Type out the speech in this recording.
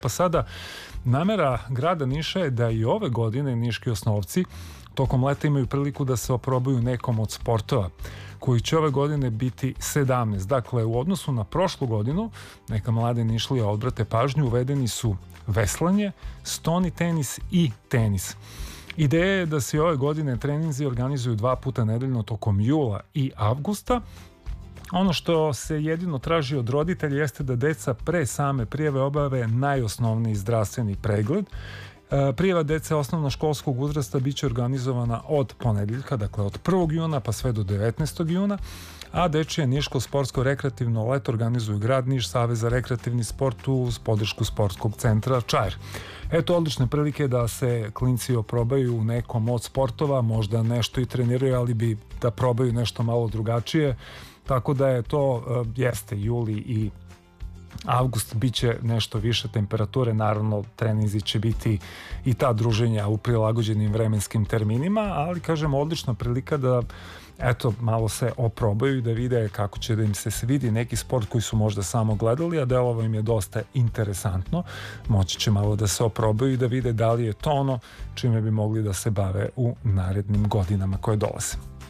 Pa sada, namera grada Niša je da i ove godine niški osnovci tokom leta imaju priliku da se oprobaju nekom od sportova koji će ove godine biti 17. Dakle, u odnosu na prošlu godinu, neka mlade Nišlije odbrate pažnju, uvedeni su veslanje, stoni tenis i tenis. Ideja je da se ove godine treninzi organizuju 2 puta nedeljno tokom jula i avgusta. Ono što se jedino traži od roditelja jeste da deca pre same prijave obave najosnovniji zdravstveni pregled. Prijava dece osnovnoškolskog uzrasta biće organizovana od ponedeljka, dakle od 1. juna pa sve do 19. juna, a dečije niško sportsko-rekreativno leto organizuju grad Niš, Savez za rekreativni sport uz podršku sportskog centra Čair. Eto odlične prilike da se klinci oprobaju u nekom od sportova, možda nešto i treniraju, ali bi da probaju nešto malo drugačije, tako da je to, jeste juli i avgust biće nešto više temperature, naravno treninzi će biti i ta druženja u prilagođenim vremenskim terminima, ali kažem odlična prilika da eto malo se oprobaju i da vide kako će da im se svidi neki sport koji su možda samo gledali, a delovo im je dosta interesantno. Moći će malo da se oprobaju i da vide da li je to ono čime bi mogli da se bave u narednim godinama koje dolaze.